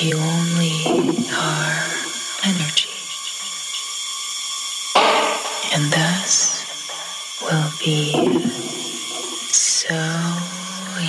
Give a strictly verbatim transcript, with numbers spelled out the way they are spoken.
You only are energy, and thus will be so